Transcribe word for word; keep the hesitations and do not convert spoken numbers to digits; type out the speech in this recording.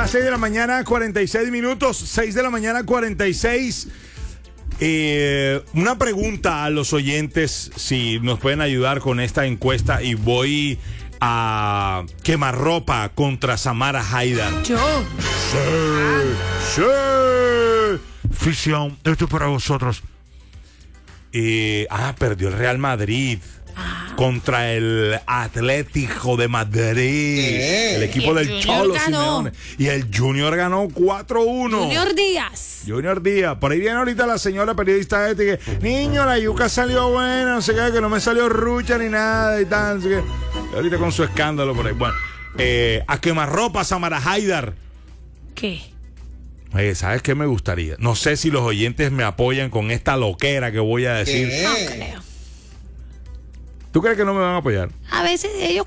las seis de la mañana, cuarenta y seis minutos. seis de la mañana, cuarenta y seis. Eh, una pregunta a los oyentes, si nos pueden ayudar con esta encuesta. Y voy a quemarropa contra Samara Haidar. Yo. Sí, sí. Fisión, esto es para vosotros. Eh, ah, perdió el Real Madrid. Ah. Contra el Atlético de Madrid, eh. el equipo del Cholo Simeone. Y el Junior ganó cuatro uno. Junior Díaz. Junior Díaz. Por ahí viene ahorita la señora periodista esta que, niño, la yuca salió buena, no sé qué, que no me salió rucha ni nada y tal. No sé qué. Ahorita con su escándalo por ahí. Bueno, eh, a quemarropa, Samara Haidar. ¿Qué? Eh, ¿Sabes qué me gustaría? No sé si los oyentes me apoyan con esta loquera que voy a decir. No creo. ¿Tú crees que no me van a apoyar? A veces ellos